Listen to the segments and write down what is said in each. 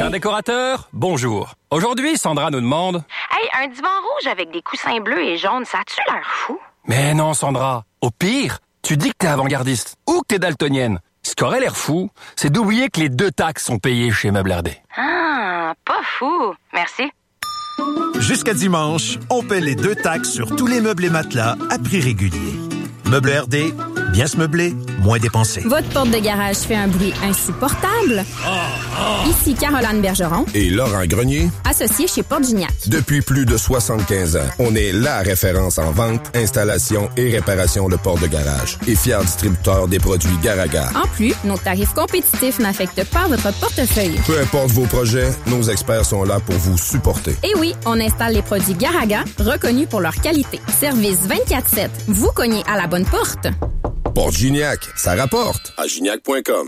Cher décorateur, bonjour. Aujourd'hui, Sandra nous demande... Hey, un divan rouge avec des coussins bleus et jaunes, ça a-tu l'air fou? Mais non, Sandra. Au pire, tu dis que t'es avant-gardiste ou que t'es daltonienne. Ce qui aurait l'air fou, c'est d'oublier que les 2 taxes sont payées chez Meubles RD. Ah, pas fou. Merci. Jusqu'à dimanche, on paie les 2 taxes sur tous les meubles et matelas à prix régulier. Meubles RD, bien se meubler, moins dépenser. Votre porte de garage fait un bruit insupportable? Ici Caroline Bergeron et Laurent Grenier, associés chez Porte Gignac. Depuis plus de 75 ans, on est la référence en vente, installation et réparation de portes de garage et fier distributeur des produits Garaga. En plus, nos tarifs compétitifs n'affectent pas votre portefeuille. Peu importe vos projets, nos experts sont là pour vous supporter. Et oui, on installe les produits Garaga, reconnus pour leur qualité. Service 24/7. Vous cognez à la bonne porte. Porte Gignac, ça rapporte à gignac.com.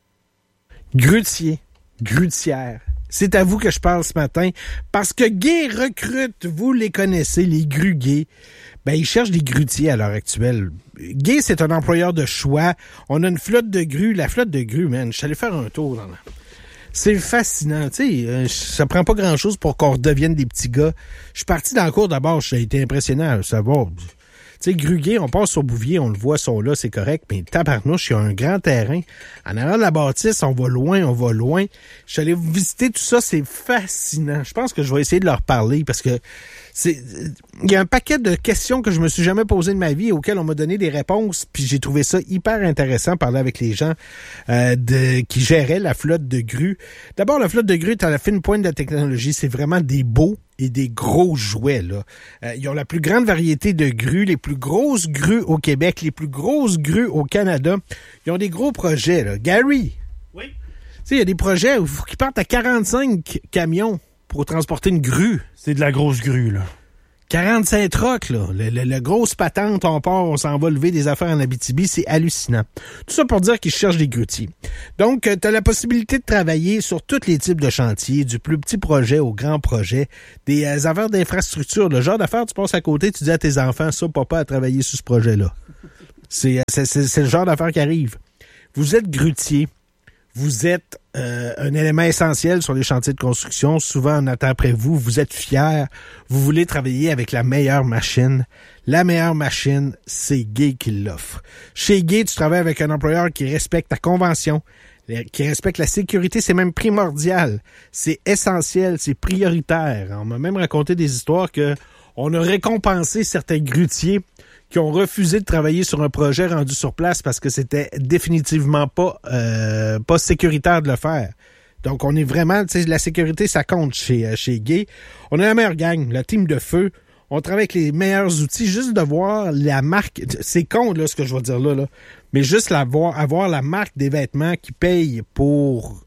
Grutière. C'est à vous que je parle ce matin parce que Gay recrute, vous les connaissez, les grues Gay. Ben, ils cherchent des grutiers à l'heure actuelle. Gay, c'est un employeur de choix. On a une flotte de grues. La flotte de grues, man, je suis allé faire un tour dans la... C'est fascinant, tu sais, ça prend pas grand-chose pour qu'on redevienne des petits gars. Je suis parti dans la cour d'abord, j'ai été impressionnant à savoir... Tu sais, Gruguet, on passe sur Bouvier, on le voit, sont là, c'est correct, mais tabarnouche, il y a un grand terrain. En arrière de la bâtisse, on va loin. Je suis allé visiter tout ça, c'est fascinant. Je pense que je vais essayer de leur parler parce que il y a un paquet de questions que je me suis jamais posées de ma vie auxquelles on m'a donné des réponses, puis j'ai trouvé ça hyper intéressant de parler avec les gens qui géraient la flotte de grues. D'abord, la flotte de grues est à la fine pointe de la technologie, c'est vraiment des beaux et des gros jouets, là. Ils ont la plus grande variété de grues, les plus grosses grues au Québec, les plus grosses grues au Canada. Ils ont des gros projets, là. Gary! Oui? Tu sais, il y a des projets où il faut qu'ils partent à 45 camions pour transporter une grue. C'est de la grosse grue, là. 45 trucks, là. Le grosse patente, on part, on s'en va lever des affaires en Abitibi, c'est hallucinant. Tout ça pour dire qu'ils cherchent des grutiers. Donc, tu as la possibilité de travailler sur tous les types de chantiers, du plus petit projet au grand projet, des affaires d'infrastructure, le genre d'affaires, tu passes à côté, tu dis à tes enfants, ça, papa a travaillé sur ce projet-là. C'est le genre d'affaires qui arrive. Vous êtes grutier. Vous êtes un élément essentiel sur les chantiers de construction. Souvent, on attend après vous. Vous êtes fiers. Vous voulez travailler avec la meilleure machine. La meilleure machine, c'est Gay qui l'offre. Chez Gay, tu travailles avec un employeur qui respecte ta convention, qui respecte la sécurité. C'est même primordial. C'est essentiel. C'est prioritaire. On m'a même raconté des histoires que on a récompensé certains grutiers qui ont refusé de travailler sur un projet rendu sur place parce que c'était définitivement pas sécuritaire de le faire. Donc, on est vraiment, tu sais, la sécurité, ça compte chez Gay. On a la meilleure gang, la team de feu. On travaille avec les meilleurs outils. Juste de voir la marque, c'est con, là, ce que je vais dire là. Mais juste avoir la marque des vêtements qui paye pour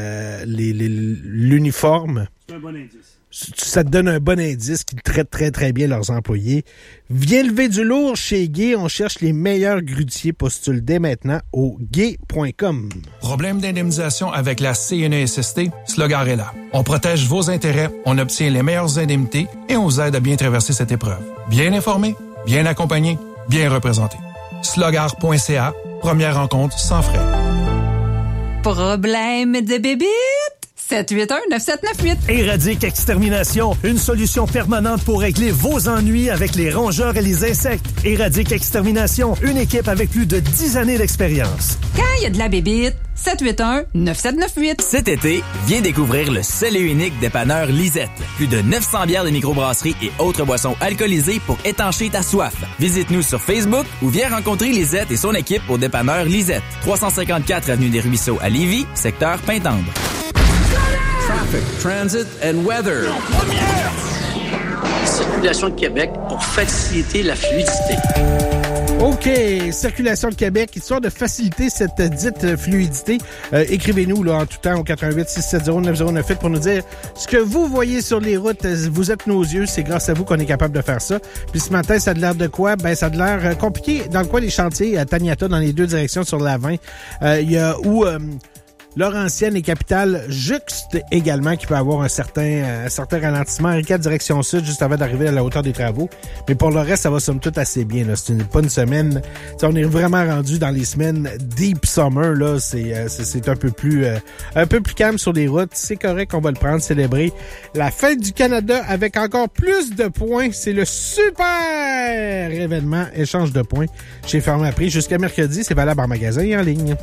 l'uniforme. C'est un bon indice. Ça te donne un bon indice qu'ils traitent très, très bien leurs employés. Viens lever du lourd chez Gay. On cherche les meilleurs grutiers. Postule dès maintenant au gay.com. Problème d'indemnisation avec la CNESST? Slogar est là. On protège vos intérêts, on obtient les meilleures indemnités et on vous aide à bien traverser cette épreuve. Bien informé, bien accompagné, bien représenté. Slogar.ca, première rencontre sans frais. Problème de bébite? 781-9798. Éradique Extermination, une solution permanente pour régler vos ennuis avec les rongeurs et les insectes. Éradique Extermination, une équipe avec plus de 10 années d'expérience. Quand il y a de la bébite, 781-9798. Cet été, viens découvrir le seul et unique dépanneur Lisette. Plus de 900 bières de microbrasserie et autres boissons alcoolisées pour étancher ta soif. Visite-nous sur Facebook ou viens rencontrer Lisette et son équipe au dépanneur Lisette. 354 avenue des Ruisseaux à Lévis, secteur Pintendre. Traffic, transit and weather. Circulation de Québec pour faciliter la fluidité. OK, Circulation de Québec, histoire de faciliter cette dite fluidité. Écrivez-nous là en tout temps au 418-670-9098 pour nous dire ce que vous voyez sur les routes. Vous êtes nos yeux, c'est grâce à vous qu'on est capable de faire ça. Puis ce matin, ça a l'air de quoi? Ben, ça a l'air compliqué dans le coin des chantiers à Taniata, dans les deux directions sur la 20. Il y a où... Laurentienne et Capitale-Juxte également, qui peut avoir un certain ralentissement. Henri IV, direction sud, juste avant d'arriver à la hauteur des travaux. Mais pour le reste, ça va somme toute assez bien. Là. C'est pas une semaine... T'sais, on est vraiment rendu dans les semaines deep summer. Là. C'est un peu plus calme sur les routes. C'est correct, on va le prendre, célébrer la fête du Canada avec encore plus de points. C'est le super événement échange de points chez Pharmaprix jusqu'à mercredi. C'est valable en magasin et en ligne.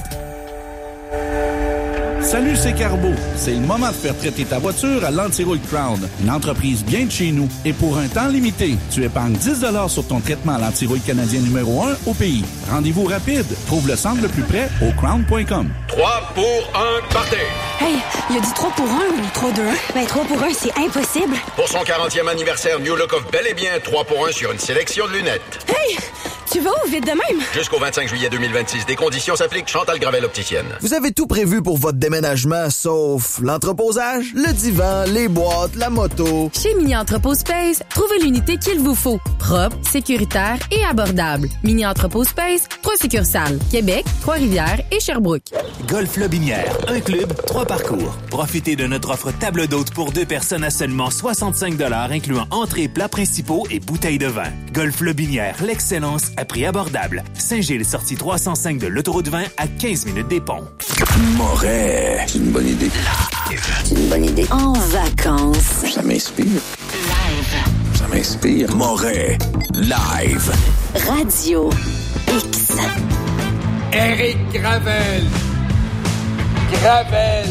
Salut, c'est Carbo. C'est le moment de faire traiter ta voiture à l'Antirouille Crown, une entreprise bien de chez nous. Et pour un temps limité, tu épargnes 10 $ sur ton traitement à l'antirouille canadien numéro 1 au pays. Rendez-vous rapide. Trouve le centre le plus près au crown.com. 3 pour 1, partez! Hey, il a dit 3 pour 1 ou 3 2 1? Ben 3 pour 1, c'est impossible. Pour son 40e anniversaire, New Look offre bel et bien 3 pour 1 sur une sélection de lunettes. Hey! Tu vas où vite de même? Jusqu'au 25 juillet 2026. Des conditions s'appliquent. Chantal Gravel, opticienne. Vous avez tout prévu pour votre déménagement, sauf l'entreposage, le divan, les boîtes, la moto. Chez Mini Entrepôt Space, trouvez l'unité qu'il vous faut. Propre, sécuritaire et abordable. Mini Entrepôt Space, 3 succursales. Québec, Trois-Rivières et Sherbrooke. Golf Lobinière, un club, 3 parcours. Profitez de notre offre table d'hôte pour 2 personnes à seulement 65 $, incluant entrées, plats principaux et bouteilles de vin. Golf Lobinière, l'excellence à prix abordable. Saint-Gilles, sortie 305 de l'autoroute 20 à 15 minutes des ponts. Moret, c'est une bonne idée. C'est une bonne idée. En vacances. Ça m'inspire. Live. Ça m'inspire. Moret, live. Radio X. Éric Gravel. Gravel.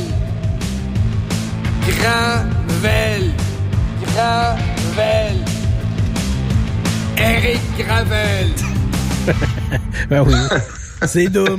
Éric Gravel. Ben oui. C'est Doom.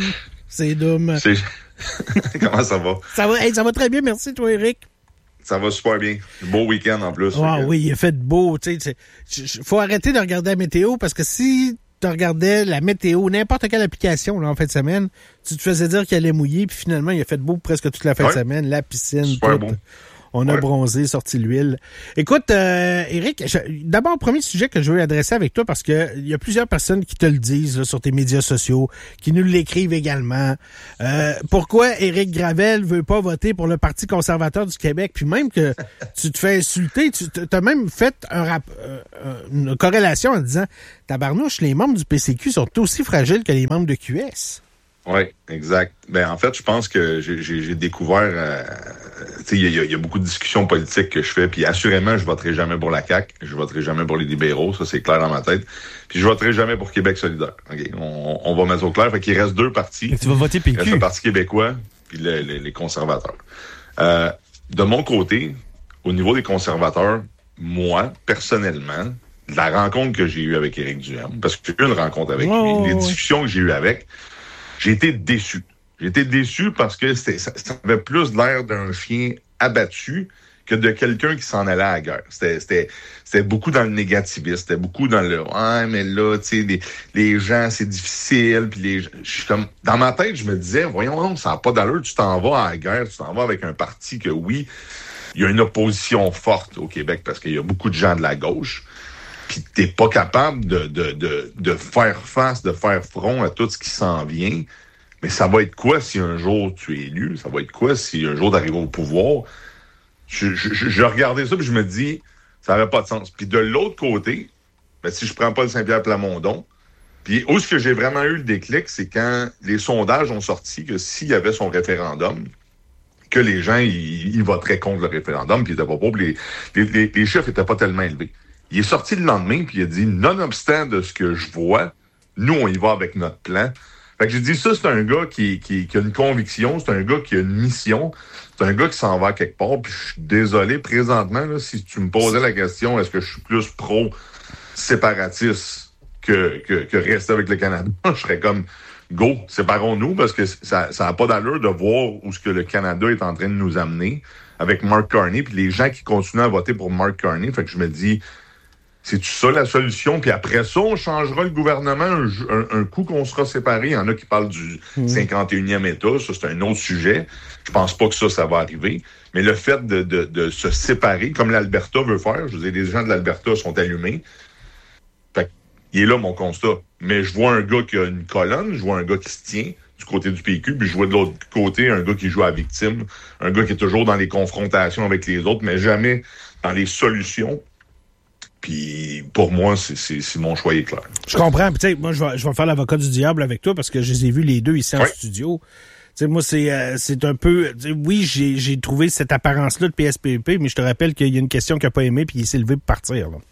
Comment ça va? Ça va très bien, merci toi, Éric. Ça va super bien. Beau week-end en plus. Oui, il a fait beau. Faut arrêter de regarder la météo parce que si tu regardais la météo, n'importe quelle application là, en fin de semaine, tu te faisais dire qu'il allait mouiller, puis finalement, il a fait beau presque toute la fin de semaine. La piscine, super tout. Beau. On a bronzé, sorti l'huile. Écoute, Éric, d'abord, premier sujet que je veux adresser avec toi, parce que il y a plusieurs personnes qui te le disent là, sur tes médias sociaux, qui nous l'écrivent également. Pourquoi Éric Gravel veut pas voter pour le Parti conservateur du Québec? Puis même que tu te fais insulter, tu as même fait une corrélation en disant, tabarnouche, les membres du PCQ sont aussi fragiles que les membres de QS. Oui, exact. Ben en fait, je pense que j'ai découvert... il y a beaucoup de discussions politiques que je fais, puis assurément, je voterai jamais pour la CAQ, je voterai jamais pour les libéraux, ça c'est clair dans ma tête, puis je voterai jamais pour Québec solidaire. Okay? On va mettre au clair, fait qu'il reste 2 partis. Tu vas voter PQ. Il reste le Parti québécois, puis les conservateurs. De mon côté, au niveau des conservateurs, moi, personnellement, la rencontre que j'ai eue avec Éric Duhem, parce que j'ai eu une rencontre avec lui, les discussions que j'ai eues avec, j'ai été déçu. J'ai été déçu parce que ça avait plus l'air d'un chien abattu que de quelqu'un qui s'en allait à la guerre. C'était beaucoup dans le négativisme, c'était beaucoup dans le « Ah, mais là, tu sais, les gens, c'est difficile. » Puis je suis comme dans ma tête, je me disais « Voyons donc, ça n'a pas d'allure, tu t'en vas à la guerre, tu t'en vas avec un parti que, oui, il y a une opposition forte au Québec parce qu'il y a beaucoup de gens de la gauche. Puis t'es pas capable de faire face, de faire front à tout ce qui s'en vient. Mais ça va être quoi si un jour tu es élu? Ça va être quoi si un jour t'arrives au pouvoir? Je regardais ça puis je me dis, ça n'avait pas de sens. Puis de l'autre côté, ben, si je prends pas le Saint-Pierre Plamondon, puis où est-ce que j'ai vraiment eu le déclic, c'est quand les sondages ont sorti que s'il y avait son référendum, que les gens ils voteraient contre le référendum, puis ils étaient pas pauvres, les chiffres étaient pas tellement élevés. Il est sorti le lendemain, puis il a dit, nonobstant de ce que je vois, nous, on y va avec notre plan. Fait que j'ai dit, ça, c'est un gars qui a une conviction, c'est un gars qui a une mission, c'est un gars qui s'en va quelque part, puis je suis désolé, présentement, là, si tu me posais la question, est-ce que je suis plus pro-séparatiste que rester avec le Canada, je serais comme, go, séparons-nous, parce que ça n'a pas d'allure de voir où ce que le Canada est en train de nous amener avec Mark Carney, puis les gens qui continuent à voter pour Mark Carney, fait que je me dis... C'est-tu ça la solution? Puis après ça, on changera le gouvernement un coup qu'on sera séparés. Il y en a qui parlent du 51e État. Ça, c'est un autre sujet. Je pense pas que ça va arriver. Mais le fait de se séparer, comme l'Alberta veut faire, je veux dire, les gens de l'Alberta sont allumés. Fait qu'il est là, mon constat. Mais je vois un gars qui a une colonne, je vois un gars qui se tient. du côté du PQ, puis je vois de l'autre côté un gars qui joue à la victime, un gars qui est toujours dans les confrontations avec les autres, mais jamais dans les solutions. Puis pour moi, c'est mon choix est clair. Je comprends. Puis tu sais, moi, je vais faire l'avocat du diable avec toi parce que je les ai vus les deux ici en studio. Tu sais, moi, c'est un peu... Oui, j'ai trouvé cette apparence-là de PSPP, mais je te rappelle qu'il y a une question qu'il n'a pas aimée puis il s'est levé pour partir, là.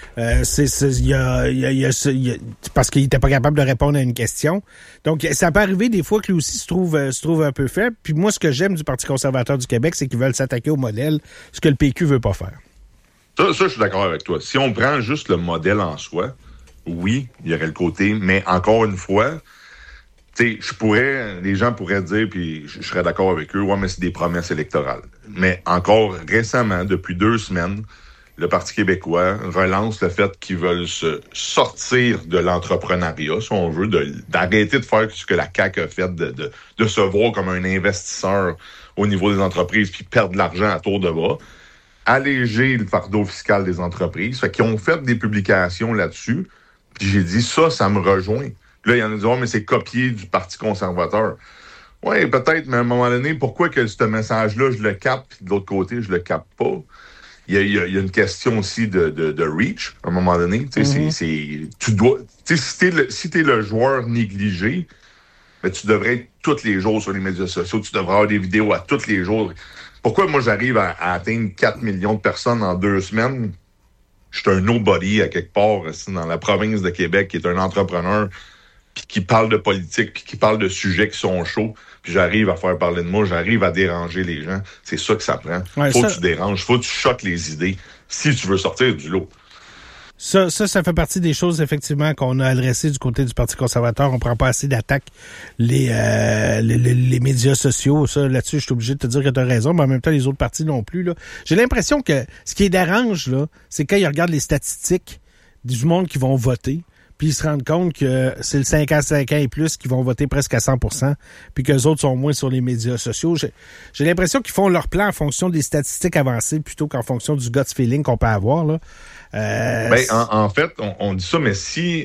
Parce qu'il était pas capable de répondre à une question. Donc, ça peut arriver des fois que lui aussi se trouve un peu faible. Puis moi, ce que j'aime du Parti conservateur du Québec, c'est qu'ils veulent s'attaquer au modèle, ce que le PQ veut pas faire. Ça, je suis d'accord avec toi. Si on prend juste le modèle en soi, oui, il y aurait le côté, mais encore une fois, tu sais, les gens pourraient dire, puis je serais d'accord avec eux, ouais, mais c'est des promesses électorales. Mais encore récemment, depuis 2 semaines, le Parti québécois relance le fait qu'ils veulent se sortir de l'entrepreneuriat, si on veut, d'arrêter de faire ce que la CAQ a fait, de se voir comme un investisseur au niveau des entreprises, puis perdre de l'argent à tour de bras, alléger le fardeau fiscal des entreprises. Fait qu'ils ont fait des publications là-dessus, puis j'ai dit, ça me rejoint. Puis là, il y en a dit, oh, mais c'est copié du Parti conservateur. Oui, peut-être, mais à un moment donné, pourquoi que ce message-là, je le capte, puis de l'autre côté, je le capte pas? Il y a une question aussi de reach, à un moment donné. Tu dois, si t'es le joueur négligé, ben, tu devrais être tous les jours sur les médias sociaux, tu devrais avoir des vidéos à tous les jours. Pourquoi moi j'arrive à atteindre 4 millions de personnes en 2 semaines? Je suis un nobody à quelque part dans la province de Québec, qui est un entrepreneur, puis qui parle de politique, puis qui parle de sujets qui sont chauds, puis j'arrive à faire parler de moi, j'arrive à déranger les gens. C'est ça que ça prend. Ouais, faut que tu déranges, faut que tu choques les idées si tu veux sortir du lot. Ça fait partie des choses, effectivement, qu'on a adressées du côté du Parti conservateur. On prend pas assez d'attaques les médias sociaux. Ça, là-dessus, je suis obligé de te dire que tu as raison, mais en même temps, les autres partis non plus, là. J'ai l'impression que ce qui les dérange, là, c'est quand ils regardent les statistiques du monde qui vont voter, puis ils se rendent compte que c'est le 5 ans et plus qui vont voter presque à 100%, puis qu'eux autres sont moins sur les médias sociaux. J'ai l'impression qu'ils font leur plan en fonction des statistiques avancées plutôt qu'en fonction du gut feeling qu'on peut avoir, là. En fait, on dit ça, mais si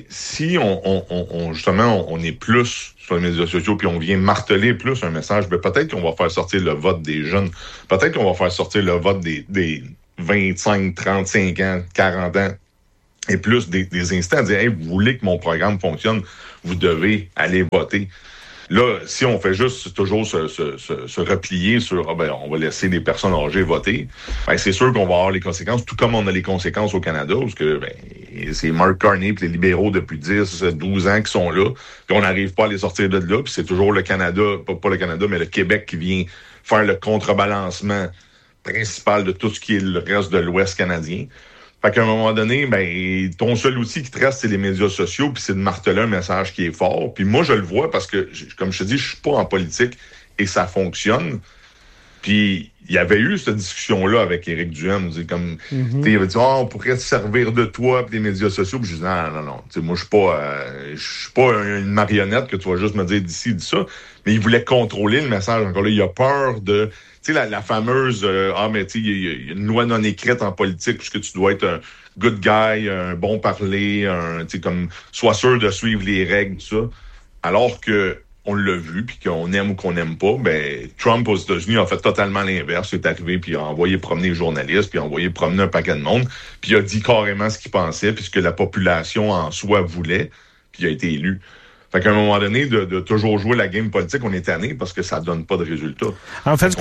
on justement on est plus sur les médias sociaux puis on vient marteler plus un message, ben peut-être qu'on va faire sortir le vote des jeunes, peut-être qu'on va faire sortir le vote des 25, 35 ans, 40 ans et plus des instants à dire, hey, vous voulez que mon programme fonctionne, vous devez aller voter. Là, si on fait juste toujours se replier sur on va laisser les personnes âgées voter, ben c'est sûr qu'on va avoir les conséquences, tout comme on a les conséquences au Canada, parce que c'est Mark Carney et les libéraux depuis 10, 12 ans qui sont là, puis on n'arrive pas à les sortir de là, puis c'est toujours le Canada, pas le Canada, mais le Québec qui vient faire le contrebalancement principal de tout ce qui est le reste de l'Ouest canadien. Fait qu'à un moment donné, ben ton seul outil qui te reste, c'est les médias sociaux, puis c'est de marteler un message qui est fort. Puis moi, je le vois parce que, comme je te dis, je suis pas en politique et ça fonctionne. Puis il y avait eu cette discussion-là avec Éric Duhem, il avait dit, on pourrait se servir de toi et des médias sociaux. Puis je dis, non. Moi, je suis pas une marionnette que tu vas juste me dire d'ici, dis ça. Mais il voulait contrôler le message. Encore là, il a peur de... Tu sais, la fameuse, mais tu sais, il y a une loi non écrite en politique, puisque tu dois être un good guy, un bon parler, tu sais, comme, sois sûr de suivre les règles, tout ça. Alors que, on l'a vu, puis qu'on aime ou qu'on n'aime pas, ben, Trump aux États-Unis a fait totalement l'inverse. Il est arrivé, puis il a envoyé promener les journalistes, puis il a envoyé promener un paquet de monde, puis il a dit carrément ce qu'il pensait, puis ce que la population en soi voulait, puis il a été élu. Fait qu'à un moment donné, de toujours jouer la game politique, on est tanné parce que ça donne pas de résultats. En fait,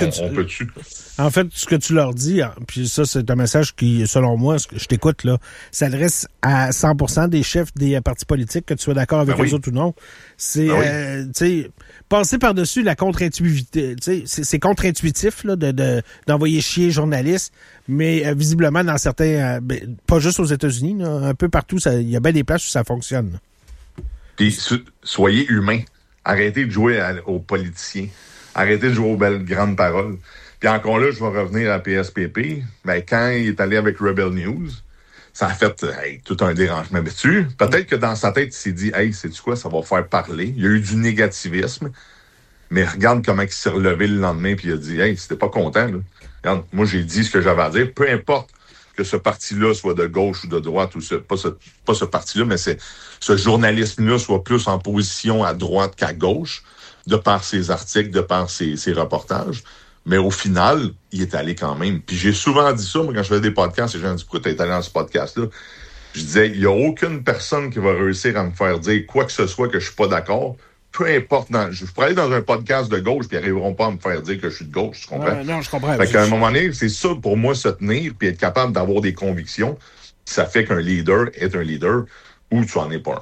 ce que tu leur dis, puis ça, c'est un message qui, selon moi, je t'écoute, là, s'adresse à 100% des chefs des partis politiques, que tu sois d'accord avec eux autres ou non. C'est, tu sais, passer par-dessus la contre-intuitivité. Tu sais, c'est contre-intuitif, là, d'envoyer chier les journalistes, mais visiblement, dans certains, pas juste aux États-Unis, là, un peu partout, il y a bien des places où ça fonctionne, là. Puis soyez humains. Arrêtez de jouer aux politiciens. Arrêtez de jouer aux belles grandes paroles. Puis encore là, je vais revenir à PSPP. Ben, quand il est allé avec Rebel News, ça a fait tout un dérangement. Mais peut-être que dans sa tête, il s'est dit, hey, sais-tu quoi, ça va faire parler. Il y a eu du négativisme. Mais regarde comment il s'est relevé le lendemain puis il a dit, hey, c'était pas content, là. Regarde, moi, j'ai dit ce que j'avais à dire. Peu importe que ce parti-là soit de gauche ou de droite, ou pas ce parti-là, mais ce journalisme-là soit plus en position à droite qu'à gauche. de par ses articles, de par ses reportages. Mais au final, il est allé quand même. Puis j'ai souvent dit ça, moi, quand je faisais des podcasts, les gens disent, pourquoi t'es allé dans ce podcast-là? Je disais, il n'y a aucune personne qui va réussir à me faire dire quoi que ce soit que je suis pas d'accord. Peu importe, je pourrais aller dans un podcast de gauche, puis ils n'arriveront pas à me faire dire que je suis de gauche, tu comprends? Non, je comprends. Fait qu'à un moment donné, c'est ça pour moi, se tenir, puis être capable d'avoir des convictions. Ça fait qu'un leader est un leader, ou tu en es pas un.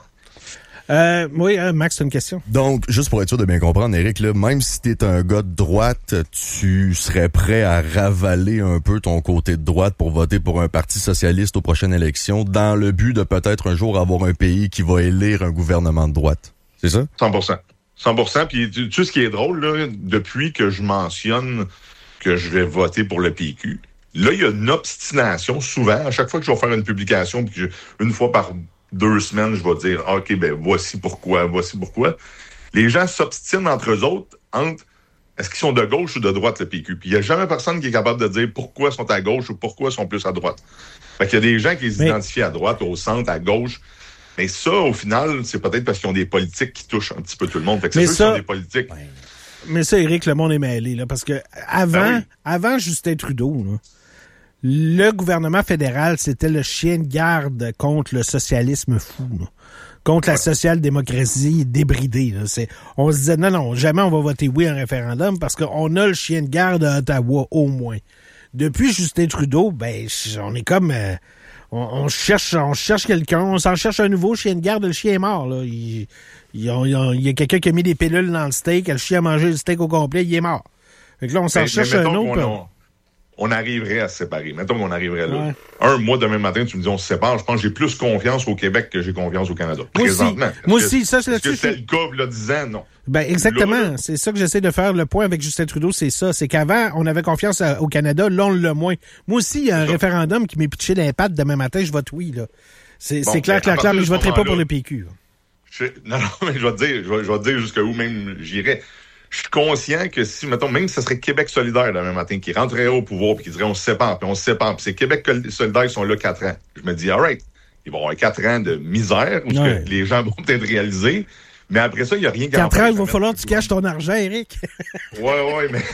Oui, Max, t'as une question? Donc, juste pour être sûr de bien comprendre, Éric, là, même si t'es un gars de droite, tu serais prêt à ravaler un peu ton côté de droite pour voter pour un parti socialiste aux prochaines élections, dans le but de peut-être un jour avoir un pays qui va élire un gouvernement de droite. C'est ça? 100%. 100%. Puis, tu sais ce qui est drôle, là, depuis que je mentionne que je vais voter pour le PQ, là, il y a une obstination, souvent, à chaque fois que je vais faire une publication, puis une fois par 2 semaines, je vais dire, OK, ben voici pourquoi. Les gens s'obstinent entre eux autres, entre est-ce qu'ils sont de gauche ou de droite, le PQ. Puis il n'y a jamais personne qui est capable de dire pourquoi ils sont à gauche ou pourquoi ils sont plus à droite. Fait qu'il y a des gens qui s'identifient à droite, au centre, à gauche. Mais ça, au final, c'est peut-être parce qu'ils ont des politiques qui touchent un petit peu tout le monde. Fait que c'est sûr qu'ils ont des politiques. Ouais. Mais ça, Éric, le monde est mêlé, là, parce que avant Justin Trudeau, là, le gouvernement fédéral, c'était le chien de garde contre le socialisme fou, là, contre la social-démocratie débridée. Là. On se disait, non, jamais on va voter oui à un référendum parce qu'on a le chien de garde à Ottawa, au moins. Depuis Justin Trudeau, ben, on est comme... on cherche quelqu'un, on s'en cherche un nouveau chien de garde, le chien est mort. Là. Il y a quelqu'un qui a mis des pilules dans le steak, le chien a mangé le steak au complet, il est mort. Fait que là, on s'en cherche un autre. On arriverait à se séparer. Mettons qu'on arriverait là. Ouais. Moi, demain matin, tu me dis on se sépare. Je pense que j'ai plus confiance au Québec que j'ai confiance au Canada. Présentement. Moi aussi, ça, c'est là-dessus. Est-ce que c'était le cas, là, 10 ans? Non. Ben, exactement. Là, c'est ça que j'essaie de faire le point avec Justin Trudeau, c'est ça. C'est qu'avant, on avait confiance au Canada, là, on l'a moins. Moi aussi, il y a un référendum qui m'est pitché dans les pattes demain matin, je vote oui, là. C'est clair, mais je voterai pas pour le PQ. Non, mais je vais te dire jusqu'à où même j'irais. Je suis conscient que si, mettons, même si ce serait Québec solidaire demain matin qui rentrerait au pouvoir puis qui dirait on se sépare, puis c'est Québec solidaire qui sont là 4 ans. Je me dis, all right, ils vont avoir 4 ans de misère où que les gens vont peut-être réaliser, mais après ça, il n'y a rien qui 4 ans, il va falloir que tu caches ton argent, Éric. Ouais, mais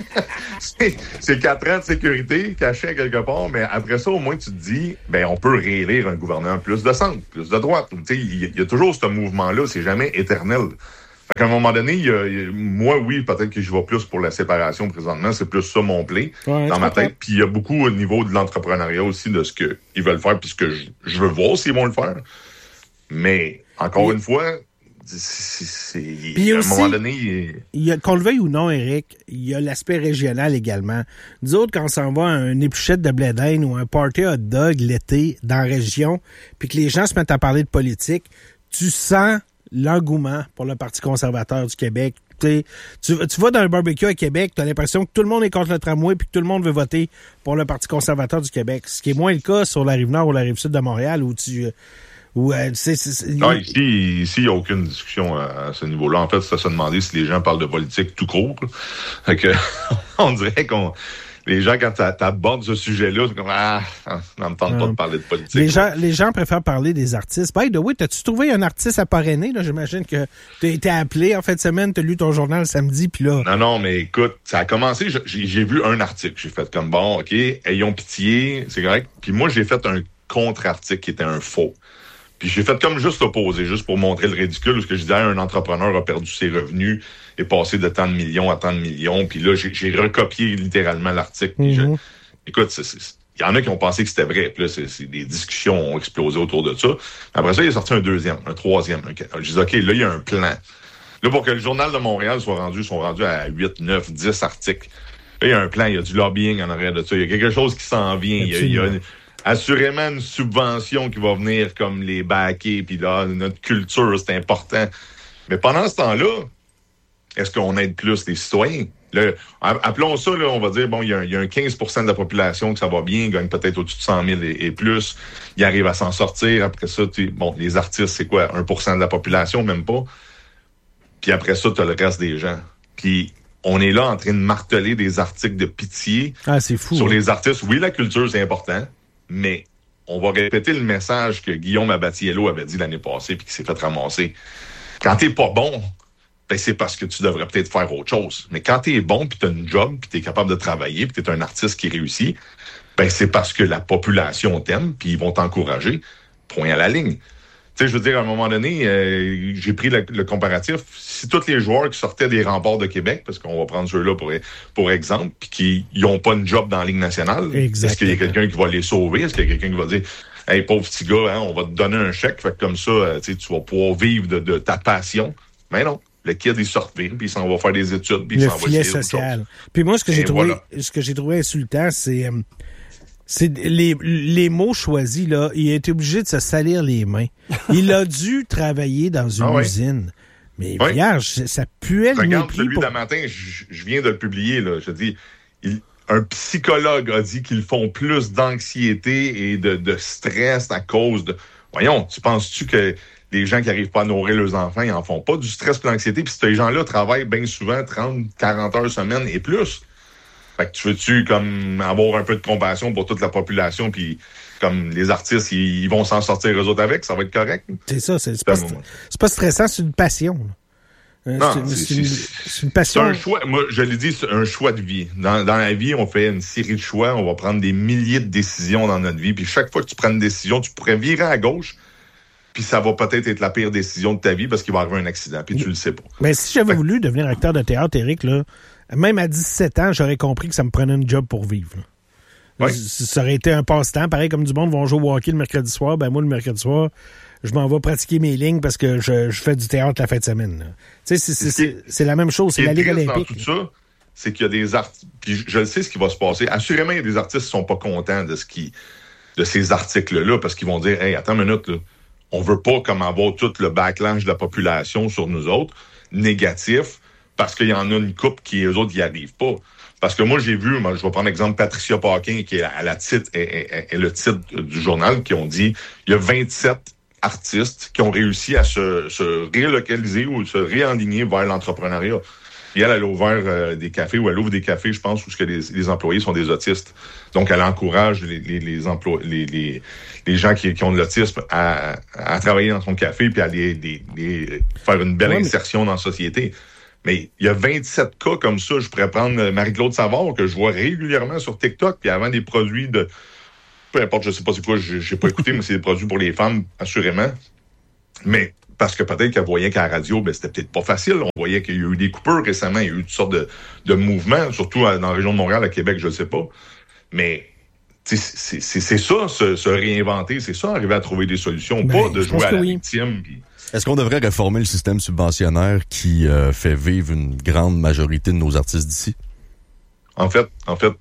c'est 4 ans de sécurité cachés à quelque part, mais après ça, au moins, tu te dis, ben, on peut réélire un gouvernement plus de centre, plus de droite. Tu sais, il y a toujours ce mouvement-là, c'est jamais éternel. Fait qu'à un moment donné, moi, oui, peut-être que je vais plus pour la séparation présentement. C'est plus ça mon play dans ma tête. Puis il y a beaucoup au niveau de l'entrepreneuriat aussi de ce qu'ils veulent faire puis ce que je veux voir s'ils vont le faire. Mais, encore une fois, à un moment donné... Qu'on le veuille ou non, Éric, il y a l'aspect régional également. Nous autres, quand on s'en va à une épluchette de blé d'Inde ou un party hot dog l'été dans la région, puis que les gens se mettent à parler de politique, tu sens l'engouement pour le Parti conservateur du Québec. Tu vas dans un barbecue à Québec, tu as l'impression que tout le monde est contre le tramway puis que tout le monde veut voter pour le Parti conservateur du Québec. Ce qui est moins le cas sur la Rive-Nord ou la Rive-Sud de Montréal où ici, il n'y a aucune discussion à ce niveau-là. En fait, c'est à se demander si les gens parlent de politique tout court. Fait que, on dirait qu'on... Les gens, quand tu abordes ce sujet-là, c'est comme on ne tente pas de parler de politique. Les gens préfèrent parler des artistes. By the way, t'as-tu trouvé un artiste à parrainer? Là? J'imagine que tu as été appelé en fin de semaine, tu as lu ton journal samedi, puis là... Non, mais écoute, ça a commencé, j'ai vu un article. J'ai fait comme, bon, OK, ayons pitié, c'est correct. Puis moi, j'ai fait un contre-article qui était un faux. Puis j'ai fait comme juste l'opposé, juste pour montrer le ridicule, parce que je disais, un entrepreneur a perdu ses revenus, est passé de tant de millions à tant de millions. Puis là, j'ai recopié littéralement l'article. Écoute, il y en a qui ont pensé que c'était vrai. Puis là, des discussions ont explosé autour de ça. Après ça, il est sorti un deuxième, un troisième. Je dis, OK, là, il y a un plan. Là, pour que le Journal de Montréal sont rendus à 8, 9, 10 articles. Là, il y a un plan, il y a du lobbying en arrière de ça. Il y a quelque chose qui s'en vient. Il y a assurément une subvention qui va venir comme les baquets, puis là, notre culture, c'est important. Mais pendant ce temps-là, est-ce qu'on aide plus les citoyens? Là, appelons ça, là, on va dire, bon, il y a un 15% de la population que ça va bien, gagne peut-être au-dessus de 100 000 et plus, il arrive à s'en sortir. Après ça, les artistes, c'est quoi? 1% de la population, même pas. Puis après ça, tu as le reste des gens. Puis on est là en train de marteler des articles de pitié c'est fou, sur les artistes. Oui, la culture, c'est important, mais on va répéter le message que Guillaume Abatiello avait dit l'année passée puis qui s'est fait ramasser. Quand t'es pas bon, ben c'est parce que tu devrais peut-être faire autre chose. Mais quand tu es bon, puis tu as une job, puis tu es capable de travailler, puis tu es un artiste qui réussit, ben c'est parce que la population t'aime, puis ils vont t'encourager. Point à la ligne. Tu sais, je veux dire, à un moment donné, j'ai pris le comparatif. Si tous les joueurs qui sortaient des remparts de Québec, parce qu'on va prendre ceux-là pour exemple, puis qui n'ont pas une job dans la Ligue nationale, est-ce qu'il y a quelqu'un qui va les sauver? Est-ce qu'il y a quelqu'un qui va dire « Hey, pauvre petit gars, hein, on va te donner un chèque, fait que comme ça, tu vas pouvoir vivre de ta passion. » Mais non. Le kid, il sort vivre, puis il s'en va faire des études, puis il s'en va filet social. Puis moi, ce que j'ai trouvé insultant, c'est les mots choisis, là. Il a été obligé de se salir les mains. Il a dû travailler dans une usine. Mais vierge, ça puait le Regarde mépris. Celui d'un matin, je viens de le publier, là. Je dis, un psychologue a dit qu'ils font plus d'anxiété et de stress à cause de... Voyons, penses-tu que les gens qui n'arrivent pas à nourrir leurs enfants, ils en font pas du stress et de l'anxiété? Puis ces gens-là travaillent bien souvent 30, 40 heures semaine et plus. Fait que tu veux-tu comme avoir un peu de compassion pour toute la population, puis comme les artistes, ils vont s'en sortir eux autres avec, ça va être correct? C'est ça, c'est pas stressant, c'est une passion. Non, c'est une passion. C'est un choix. Moi, je l'ai dit, c'est un choix de vie. Dans la vie, on fait une série de choix, on va prendre des milliers de décisions dans notre vie, puis chaque fois que tu prends une décision, tu pourrais virer à gauche, puis ça va peut-être être la pire décision de ta vie parce qu'il va arriver un accident, puis tu le sais pas. Mais si j'avais voulu devenir acteur de théâtre, Éric, là, même à 17 ans, j'aurais compris que ça me prenait une job pour vivre. Oui. Ça aurait été un passe-temps. Pareil comme du monde vont jouer au hockey le mercredi soir. Ben moi, le mercredi soir, je m'en vais pratiquer mes lignes parce que je fais du théâtre la fin de semaine. Tu sais, c'est la même chose. C'est la Ligue olympique. Dans tout ça, c'est qu'il y a des artistes... Puis je le sais ce qui va se passer. Assurément, il y a des artistes qui sont pas contents de ces articles-là parce qu'ils vont dire « Hey, attends une minute, là. On veut pas comme avoir tout le backlash de la population sur nous autres, négatif, parce qu'il y en a une couple qui, eux autres, n'y arrivent pas. » Parce que moi, j'ai vu, je vais prendre l'exemple Patricia Paquin, qui est le titre du journal, qui ont dit, il y a 27 artistes qui ont réussi à se relocaliser ou se réaligner vers l'entrepreneuriat. Et elle a ouvert des cafés, ou elle ouvre des cafés, je pense, où les employés sont des autistes. Donc, elle encourage les gens qui ont de l'autisme à travailler dans son café puis à faire une belle insertion dans la société. Mais il y a 27 cas comme ça. Je pourrais prendre Marie-Claude Savard, que je vois régulièrement sur TikTok, puis elle vend des produits de... Peu importe, je sais pas c'est quoi, j'ai pas écouté, mais c'est des produits pour les femmes, assurément. Mais parce que peut-être qu'elle voyait qu'à la radio, c'était peut-être pas facile. On voyait qu'il y a eu des coupures récemment, il y a eu toutes sortes de mouvements, surtout dans la région de Montréal, à Québec, je ne sais pas. Mais c'est ça, se réinventer, c'est ça, arriver à trouver des solutions, pas de jouer à la victime. Puis... Est-ce qu'on devrait réformer le système subventionnaire qui fait vivre une grande majorité de nos artistes d'ici? En fait,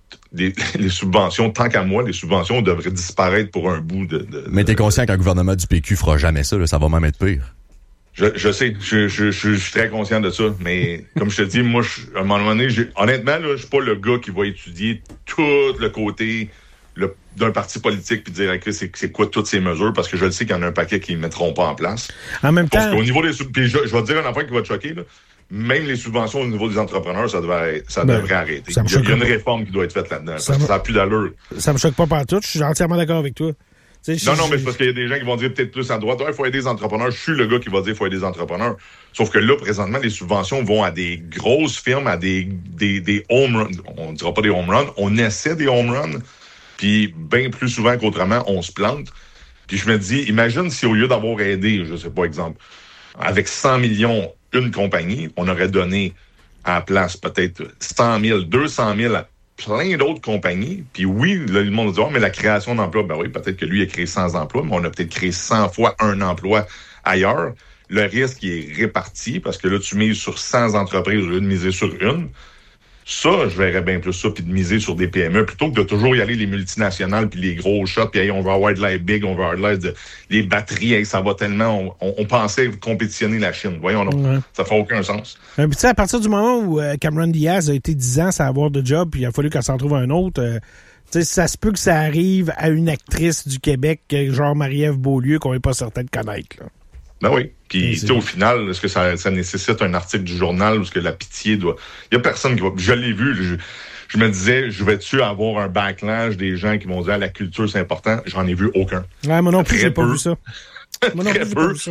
les subventions, tant qu'à moi, les subventions devraient disparaître pour un bout Mais t'es conscient qu'un gouvernement du PQ fera jamais ça, là, ça va même être pire. Je sais, je suis très conscient de ça, mais comme je te dis, moi, à un moment donné, honnêtement, là, je suis pas le gars qui va étudier tout le côté d'un parti politique puis dire c'est quoi toutes ces mesures, parce que je le sais qu'il y en a un paquet qui ne mettront pas en place. En même temps... Parce qu'au niveau des puis je vais te dire un affaire qui va te choquer, là. Même les subventions au niveau des entrepreneurs, ça devrait arrêter. Il y a une réforme qui doit être faite là-dedans, parce que ça n'a plus d'allure. Ça me choque pas partout, je suis entièrement d'accord avec toi. Mais c'est parce qu'il y a des gens qui vont dire peut-être plus à droite, il faut aider les entrepreneurs. Je suis le gars qui va dire qu'il faut aider les entrepreneurs. Sauf que là, présentement, les subventions vont à des grosses firmes, à des home runs. On ne dira pas des home runs, on essaie des home runs, puis bien plus souvent qu'autrement, on se plante. Puis je me dis, imagine si au lieu d'avoir aidé, je sais pas, exemple, avec 100 millions, une compagnie, on aurait donné à la place peut-être 100 000, 200 000 à plein d'autres compagnies. Puis oui, là, le monde dit, mais la création d'emplois, ben oui, peut-être que lui a créé 100 emplois, mais on a peut-être créé 100 fois un emploi ailleurs. Le risque est réparti parce que là, tu mises sur 100 entreprises au lieu de miser sur une. Ça, je verrais bien plus ça, puis de miser sur des PME, plutôt que de toujours y aller les multinationales, puis les gros shots, puis hey, on va avoir de l'air big, on va avoir de l'air les batteries, hey, ça va tellement... On pensait compétitionner la Chine. Voyons, non, ça fait aucun sens. Puis tu sais, à partir du moment où Cameron Diaz a été 10 ans sans avoir de job, puis il a fallu qu'elle s'en trouve un autre... tu sais, ça se peut que ça arrive à une actrice du Québec, genre Marie-Ève Beaulieu, qu'on n'est pas certain de connaître, là. Ben oui. Puis, au final, est-ce que ça nécessite un article du journal ou est-ce que la pitié doit... Il y a personne qui va... Je l'ai vu, je me disais, je vais-tu avoir un backlash des gens qui vont dire la culture, c'est important? J'en ai vu aucun. Ouais, moi non plus, j'ai pas vu ça. Moi non plus, j'ai pas vu ça.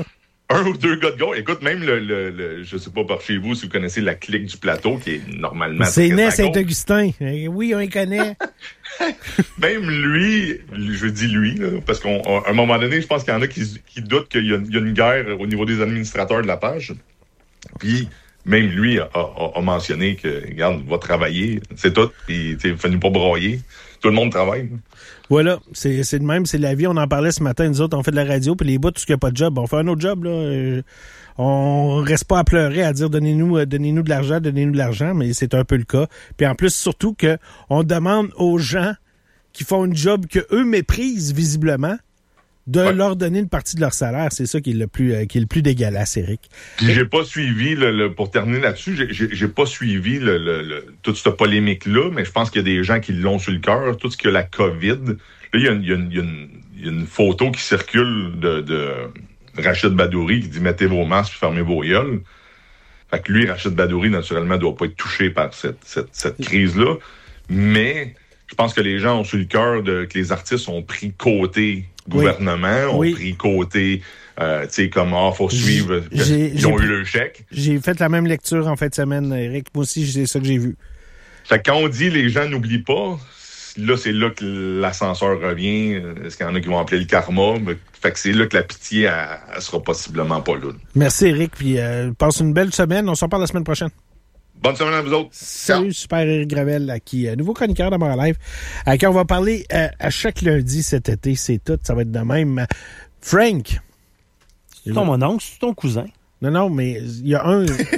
Un ou deux gars de gauche. Écoute, même je sais pas par chez vous si vous connaissez la clique du plateau, qui est normalement... C'est né Saint-Augustin. Oui, on les connaît. Même lui, je dis lui, là, parce qu'à un moment donné, je pense qu'il y en a qui doutent qu'il y a une guerre au niveau des administrateurs de la page. Puis, même lui a mentionné que, regarde, va travailler, c'est tout, puis fais-nous pas broyer. Tout le monde travaille. Voilà, c'est de même, c'est la vie. On en parlait ce matin, nous autres, on fait de la radio, puis les bouts, tout ce qui n'a pas de job, on fait un autre job, là. On reste pas à pleurer, à dire donnez-nous de l'argent, mais c'est un peu le cas. Puis en plus, surtout que on demande aux gens qui font un job que eux méprisent visiblement de leur donner une partie de leur salaire. C'est ça qui est le plus dégueulasse, Éric. Puis j'ai pas suivi, pour terminer là-dessus, j'ai pas suivi toute cette polémique-là, mais je pense qu'il y a des gens qui l'ont sur le cœur. Tout ce que la COVID, là, il y a une photo qui circule de Rachid Badouri qui dit « Mettez vos masques et fermez vos gueules ». Fait que lui, Rachid Badouri, naturellement, doit pas être touché par cette crise-là. Mais je pense que les gens ont sur le cœur que les artistes ont pris côté gouvernement, ont pris côté, tu sais, comme, faut suivre. Ils ont eu le chèque. J'ai fait la même lecture en fin de semaine, Éric. Moi aussi, c'est ça que j'ai vu. Fait que quand on dit les gens n'oublient pas, là, c'est là que l'ascenseur revient. Est-ce qu'il y en a qui vont appeler le karma? Fait que c'est là que la pitié, elle sera possiblement pas là. Merci, Éric. Puis, passe une belle semaine. On s'en parle la semaine prochaine. Bonne semaine à vous autres. Salut, super Éric Gravel, nouveau chroniqueur de Montréal Live, à qui on va parler à chaque lundi cet été. C'est tout, ça va être de même. Frank. C'est mon oncle, c'est ton cousin. Non, mais il y a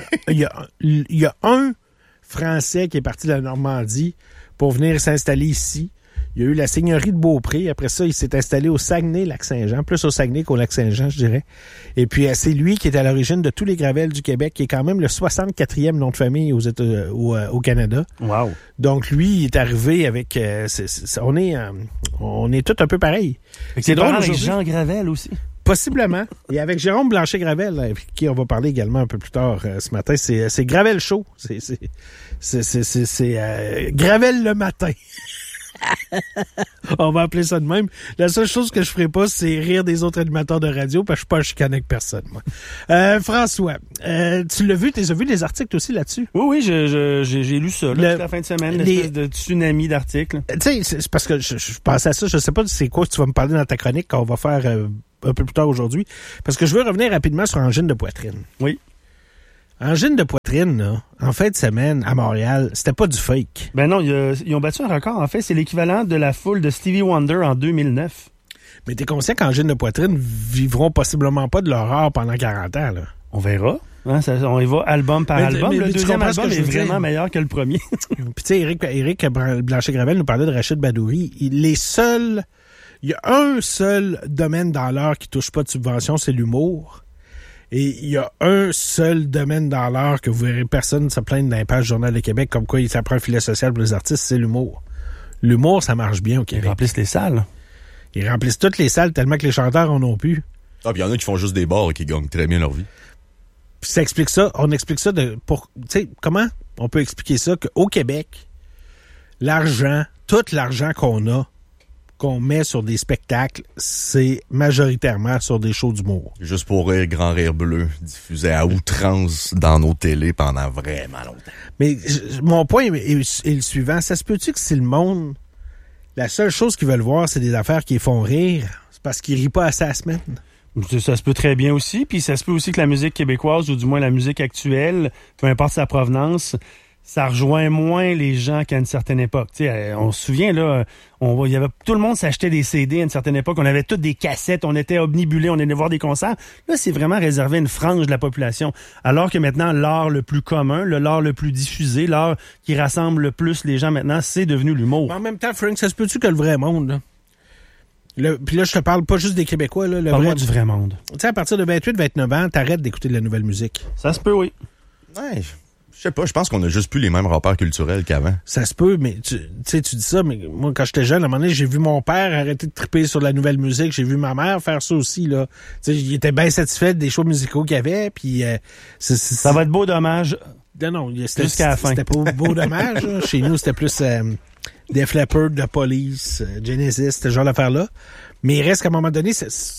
un Français qui est parti de la Normandie pour venir s'installer ici. Il y a eu la seigneurie de Beaupré. Après ça, il s'est installé au Saguenay-Lac-Saint-Jean, plus au Saguenay qu'au Lac-Saint-Jean, je dirais. Et puis, c'est lui qui est à l'origine de tous les Gravels du Québec, qui est quand même le 64e nom de famille au Canada. Wow. Donc, lui, il est arrivé avec... on est tous un peu pareils. C'est drôle avec Jean Gravel aussi. Possiblement. Et avec Jérôme Blanchet-Gravel, avec qui on va parler également un peu plus tard ce matin. C'est Gravel Show. C'est Gravel le matin. On va appeler ça de même. La seule chose que je ferai pas, c'est rire des autres animateurs de radio, parce que je suis pas chicané avec personne, moi. François, tu l'as vu, t'as vu des articles aussi là-dessus? Oui, j'ai lu ça, toute la fin de semaine, l'espèce de tsunami d'articles. Tu sais, c'est parce que je pensais à ça, je sais pas c'est quoi que tu vas me parler dans ta chronique qu'on va faire un peu plus tard aujourd'hui, parce que je veux revenir rapidement sur angine de poitrine. Oui. Angine de poitrine, là, en fin de semaine, à Montréal, c'était pas du fake. Ben non, ils ont battu un record. En fait, c'est l'équivalent de la foule de Stevie Wonder en 2009. Mais t'es conscient qu'angine de poitrine vivront possiblement pas de leur art pendant 40 ans, là? On verra. Hein, on y va album par album. Le deuxième album est vraiment meilleur que le premier. Puis tu sais, Éric Blanchet-Gravel nous parlait de Rachid Badouri. Il y a un seul domaine dans l'art qui touche pas de subvention, c'est l'humour. Et il y a un seul domaine dans l'art que vous verrez personne se plaindre dans les pages du Journal de Québec comme quoi ça prend un filet social pour les artistes, c'est l'humour. L'humour, ça marche bien au Québec. Ils remplissent les salles. Ils remplissent toutes les salles tellement que les chanteurs en ont plus. Ah, puis il y en a qui font juste des bars et qui gagnent très bien leur vie. Puis ça explique ça. On explique ça tu sais, comment on peut expliquer ça qu'au Québec, tout l'argent qu'on met sur des spectacles, c'est majoritairement sur des shows d'humour. Juste pour rire, Grand Rire Bleu, diffusé à outrance dans nos télés pendant vraiment longtemps. Mais mon point est le suivant. Ça se peut-tu que si le monde, la seule chose qu'ils veulent voir, c'est des affaires qui les font rire, c'est parce qu'ils rient pas assez à la semaine? Ça se peut très bien aussi. Puis ça se peut aussi que la musique québécoise, ou du moins la musique actuelle, peu importe sa provenance, ça rejoint moins les gens qu'à une certaine époque. T'sais, on se souvient, là, tout le monde s'achetait des CD à une certaine époque. On avait toutes des cassettes, on était omnibulés, on allait voir des concerts. Là, c'est vraiment réservé à une frange de la population. Alors que maintenant, l'art le plus commun, l'art le plus diffusé, l'art qui rassemble le plus les gens maintenant, c'est devenu l'humour. Mais en même temps, Frank, ça se peut-tu que le vrai monde, là? Puis là, je te parle pas juste des Québécois, là. Parle-moi du vrai monde. Tu sais, à partir de 28-29 ans, t'arrêtes d'écouter de la nouvelle musique. Ça se peut, oui. Ouais. Je sais pas, je pense qu'on a juste plus les mêmes repères culturels qu'avant. Ça se peut, mais tu dis ça, mais moi, quand j'étais jeune, à un moment donné, j'ai vu mon père arrêter de triper sur la nouvelle musique. J'ai vu ma mère faire ça aussi, là. Tu sais, il était bien satisfait des shows musicaux qu'il y avait, puis ça va être beau dommage. Non, jusqu'à la fin. C'était pas beau dommage. Chez nous, c'était plus Def Leppard, The Police, Genesis, ce genre d'affaires-là. Mais il reste qu'à un moment donné,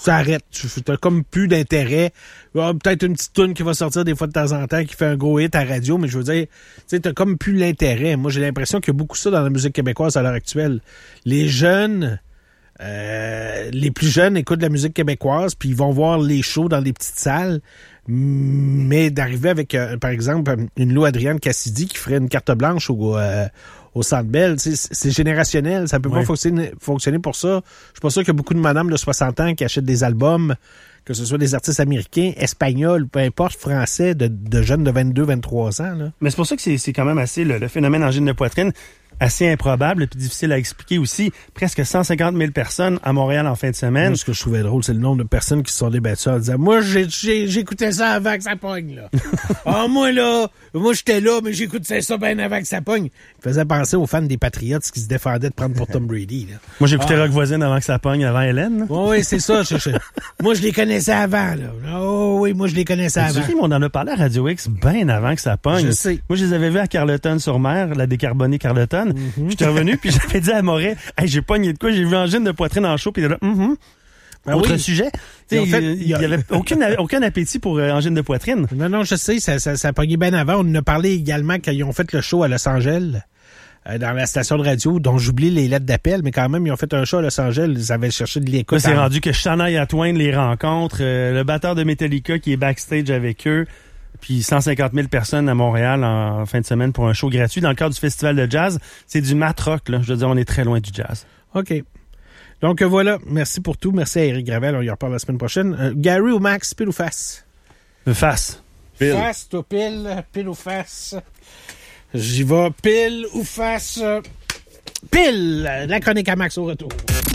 ça arrête. Tu n'as comme plus d'intérêt. Peut-être une petite toune qui va sortir des fois de temps en temps, qui fait un gros hit à la radio, mais je veux dire, tu n'as comme plus l'intérêt. Moi, j'ai l'impression qu'il y a beaucoup ça dans la musique québécoise à l'heure actuelle. Les jeunes, les plus jeunes écoutent de la musique québécoise, puis ils vont voir les shows dans des petites salles, mais d'arriver avec, par exemple, une Lou Adrienne Cassidy qui ferait une carte blanche au Centre Bell, c'est générationnel, ça peut pas fonctionner pour ça. Je suis pas sûr qu'il y a beaucoup de madames de 60 ans qui achètent des albums, que ce soit des artistes américains, espagnols, peu importe, français, de jeunes de 22, 23 ans. Là. Mais c'est pour ça que c'est quand même assez, le phénomène angine de poitrine, assez improbable et puis difficile à expliquer aussi. Presque 150 000 personnes à Montréal en fin de semaine. Moi, ce que je trouvais drôle, c'est le nombre de personnes qui se sont débattues en disant « Moi, j'écoutais ça avant que ça pogne, là. Moi, j'étais là, mais j'écoutais ça bien avant que ça pogne. » Il faisait penser aux fans des Patriots qui se défendaient de prendre pour Tom Brady. Là. Moi, j'écoutais Rock Voisine avant que ça pogne, avant Hélène. Oui, c'est ça. Moi, je les connaissais avant. Là. Oh oui, moi, je les connaissais avant. Mais on en a parlé à Radio X bien avant que ça pogne. Je sais. Moi, je les avais vus à Carleton-sur-Mer, la décarbonée Carleton. J'étais revenu, puis j'avais dit à Moret, « Hey, j'ai pogné de quoi? J'ai vu angine de poitrine en show. » Puis il était là, Autre sujet. Il y avait aucun appétit pour angine de poitrine. Non, je sais, ça a pogné bien avant. On en a parlé également quand ils ont fait le show à Los Angeles, dans la station de radio, dont j'oublie les lettres d'appel, mais quand même, ils ont fait un show à Los Angeles. Ils avaient cherché de l'écoute. C'est rendu que Shania Twain les rencontre, le batteur de Metallica qui est backstage avec eux. Puis 150 000 personnes à Montréal en fin de semaine pour un show gratuit dans le cadre du festival de jazz. C'est du mat rock, là. Je veux dire, on est très loin du jazz. OK. Donc voilà, merci pour tout. Merci à Éric Gravel, on y reparle la semaine prochaine. Gary ou Max, pile ou face? Face. Pile. Face, toi pile ou face? J'y vais, pile ou face? Pile! La chronique à Max au retour.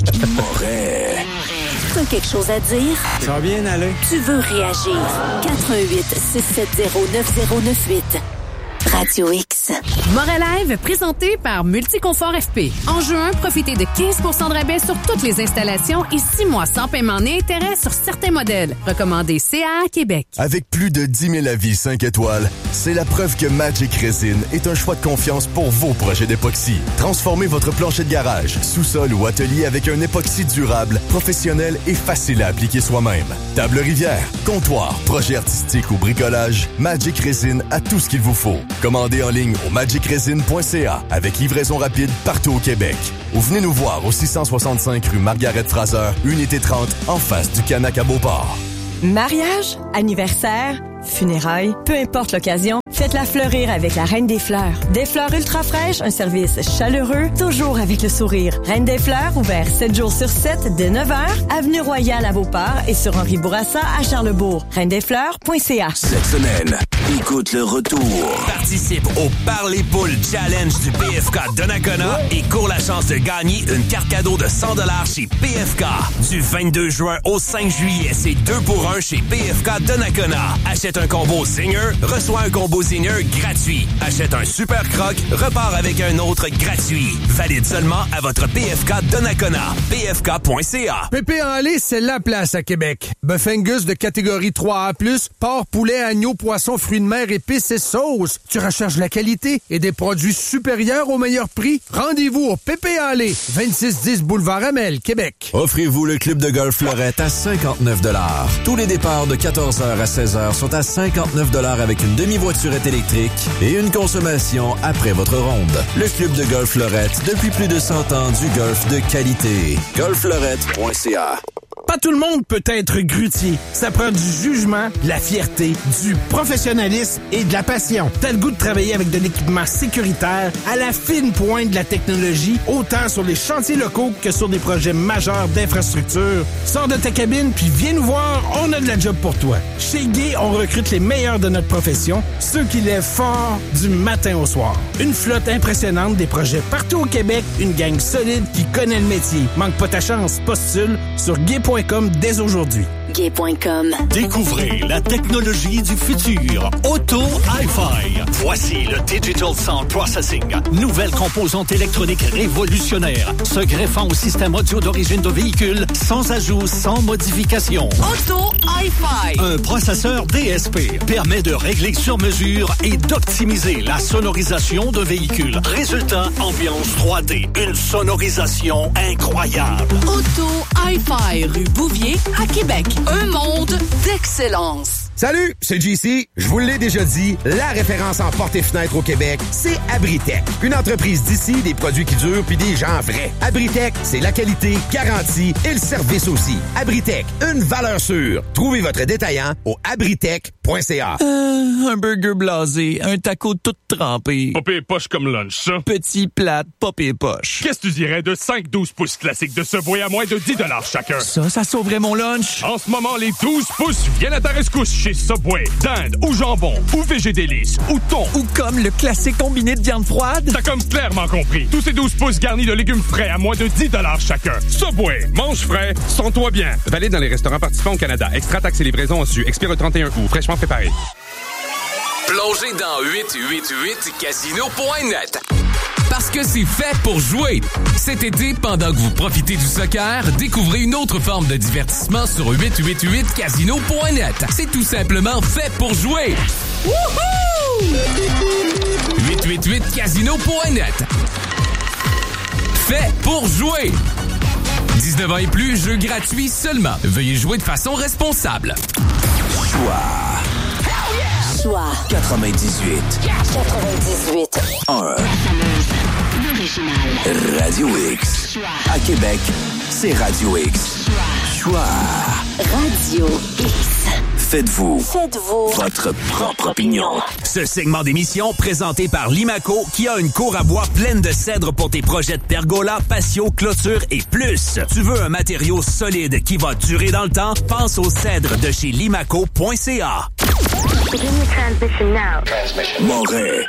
T'as quelque chose à dire? Ça va bien aller. Tu veux réagir? 88-670-9098. Radio X. Montréal Live, présenté par Multiconfort FP. En juin, profitez de 15 % de rabais sur toutes les installations et 6 mois sans paiement ni intérêt sur certains modèles. Recommandé CA Québec. Avec plus de 10 000 avis 5 étoiles, c'est la preuve que Magic Resin est un choix de confiance pour vos projets d'époxy. Transformez votre plancher de garage, sous-sol ou atelier avec un époxy durable, professionnel et facile à appliquer soi-même. Table rivière, comptoir, projet artistique ou bricolage, Magic Resin a tout ce qu'il vous faut. Commandez en ligne au magicresin.ca avec livraison rapide partout au Québec. Ou venez nous voir au 665 rue Margaret-Fraser, unité 30, en face du Canac à Beauport. Mariage, anniversaire, funérailles, peu importe l'occasion, faites-la fleurir avec la Reine des Fleurs. Des fleurs ultra fraîches, un service chaleureux, toujours avec le sourire. Reine des Fleurs, ouvert 7 jours sur 7 dès 9h, avenue Royale à Beauport et sur Henri Bourassa à Charlebourg. reine-des-fleurs.ca. Cette semaine, écoute le retour. Participe au Parler Poules Challenge du PFK Donnacona et cours la chance de gagner une carte cadeau de 100 $ chez PFK. Du 22 juin au 5 juillet, c'est 2 pour 1 chez PFK Donnacona. Achète un combo Zinger, reçois un combo Zinger gratuit. Achète un Super Croc, repars avec un autre gratuit. Valide seulement à votre PFK Donnacona. PFK.ca. Pépé en lait, c'est la place à Québec. Bœuf Angus de catégorie 3A+, porc, poulet, agneau, poisson, fruits de mer, épices et sauces. Tu recherches la qualité et des produits supérieurs au meilleur prix? Rendez-vous au Pépé en lait, 2610 Boulevard Amel, Québec. Offrez-vous le club de golf Fleurette à 59 $. Tous les départs de 14h à 16h sont à 59 $ avec une demi-voiturette électrique et une consommation après votre ronde. Le club de golf Fleurette, depuis plus de 100 ans, du golf de qualité. golffleurette.ca. Pas tout le monde peut être grutier. Ça prend du jugement, de la fierté, du professionnalisme et de la passion. T'as le goût de travailler avec de l'équipement sécuritaire à la fine pointe de la technologie, autant sur les chantiers locaux que sur des projets majeurs d'infrastructure. Sors de ta cabine puis viens nous voir, on a de la job pour toi. Chez Guy, on recrute les meilleurs de notre profession, ceux qui lèvent fort du matin au soir. Une flotte impressionnante, des projets partout au Québec, une gang solide qui connaît le métier. Manque pas ta chance, postule sur guy.com dès aujourd'hui. gay.com. Découvrez la technologie du futur. Auto Hi-Fi. Voici le Digital Sound Processing. Nouvelle composante électronique révolutionnaire, se greffant au système audio d'origine de véhicule, sans ajout, sans modification. Auto Hi-Fi. Un processeur DSP permet de régler sur mesure et d'optimiser la sonorisation de véhicules. Résultat, ambiance 3D. Une sonorisation incroyable. Auto Hi-Fi, rue Bouvier, à Québec. Un monde d'excellence. Salut, c'est JC. Je vous l'ai déjà dit, la référence en portes et fenêtres au Québec, c'est Abritech. Une entreprise d'ici, des produits qui durent puis des gens vrais. Abritech, c'est la qualité, garantie et le service aussi. Abritech, une valeur sûre. Trouvez votre détaillant au abritech.ca. Un burger blasé, un taco tout trempé. Popé et poche comme lunch, ça. Petit plate, popé et poche. Qu'est-ce que tu dirais de 5-12 pouces classiques de Subway à moins de 10 $ chacun? Ça sauverait mon lunch. En ce moment, les 12 pouces viennent à ta rescousse chez Subway. Dinde ou jambon ou végé délice ou thon. Ou comme le classique combiné de viande froide. T'as comme clairement compris. Tous ces 12 pouces garnis de légumes frais à moins de 10 $ chacun. Subway, mange frais, sens-toi bien. Valide dans les restaurants participants au Canada. Extra taxes et livraison en su. Expire le 31 août. Fraîchement préparé. Plongez dans 888casino.net. Parce que c'est fait pour jouer. Cet été, pendant que vous profitez du soccer, découvrez une autre forme de divertissement sur 888casino.net. C'est tout simplement fait pour jouer. Wouhou! 888casino.net. Fait pour jouer. 19 ans et plus, jeu gratuit seulement. Veuillez jouer de façon responsable. Choix 98. 1. Radio X. À Québec, c'est Radio X. Choix. Radio X. Faites-vous votre propre opinion. Ce segment d'émission présenté par Limaco qui a une cour à bois pleine de cèdre pour tes projets de pergola, patio, clôture et plus. Tu veux un matériau solide qui va durer dans le temps? Pense au cèdre de chez limaco.ca. Moret.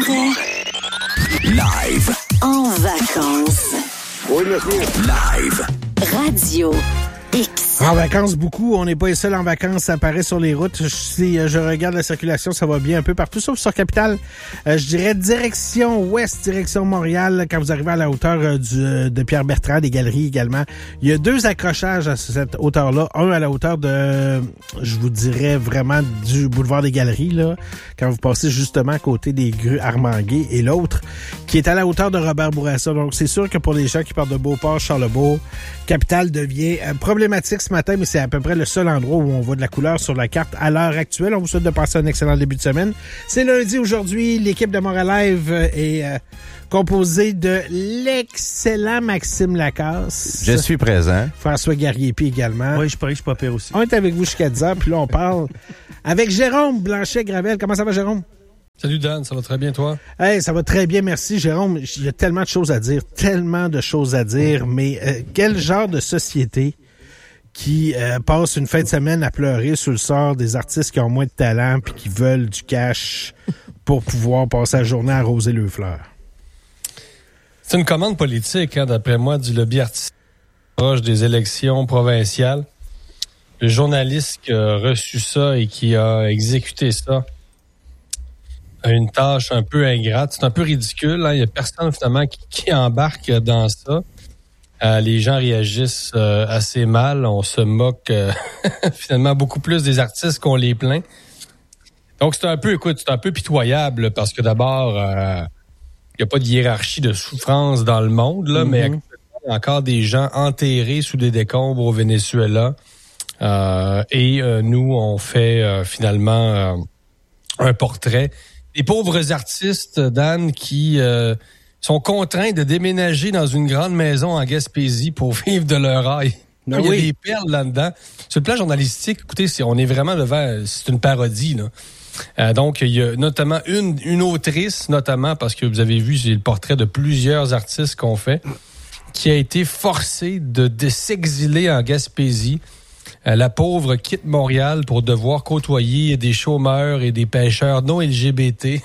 Live. En vacances. Oui, monsieur. Live. Radio X. En vacances, beaucoup. On n'est pas les seuls en vacances. Ça apparaît sur les routes. Si je regarde la circulation, ça va bien un peu partout, sauf sur Capitale. Je dirais direction ouest, direction Montréal. Quand vous arrivez à la hauteur de Pierre-Bertrand, des galeries également. Il y a 2 accrochages à cette hauteur-là. Un à la hauteur de, je vous dirais vraiment du boulevard des Galeries, là, quand vous passez justement à côté des grues Armanguay, et l'autre qui est à la hauteur de Robert Bourassa. Donc, c'est sûr que pour les gens qui partent de Beauport, Charlebourg, Capitale devient problématique ce matin, mais c'est à peu près le seul endroit où on voit de la couleur sur la carte à l'heure actuelle. On vous souhaite de passer un excellent début de semaine. C'est lundi aujourd'hui. L'équipe de Montréal Live est composée de l'excellent Maxime Lacasse. Je suis présent. François Garriépi également. Oui, je parie que je suis pas pire aussi. On est avec vous jusqu'à 10h, puis là, on parle avec Jérôme Blanchet-Gravel. Comment ça va, Jérôme? Salut Dan, ça va très bien, toi? Hey, ça va très bien, merci, Jérôme. Il y a tellement de choses à dire, mais quel genre de société qui passe une fin de semaine à pleurer sur le sort des artistes qui ont moins de talent puis qui veulent du cash pour pouvoir passer la journée à arroser leurs fleurs? C'est une commande politique, d'après moi, du lobby artistique proche des élections provinciales. Le journaliste qui a reçu ça et qui a exécuté ça a une tâche un peu ingrate. C'est un peu ridicule. Il n'y a personne, finalement, qui embarque dans ça. Les gens réagissent assez mal. On se moque finalement beaucoup plus des artistes qu'on les plaint. Donc, c'est un peu pitoyable parce que d'abord, il n'y a pas de hiérarchie de souffrance dans le monde, là, mais actuellement, il y a encore des gens enterrés sous des décombres au Venezuela. Et nous, on fait finalement un portrait des pauvres artistes, Dan, qui sont contraints de déménager dans une grande maison en Gaspésie pour vivre de leur ail. Il y a des perles là-dedans. Sur le plan journalistique, écoutez, on est vraiment devant, c'est une parodie, là. Donc, il y a notamment une autrice, notamment, parce que vous avez vu, c'est le portrait de plusieurs artistes qu'on fait, qui a été forcée de s'exiler en Gaspésie. La pauvre quitte Montréal pour devoir côtoyer des chômeurs et des pêcheurs non LGBT.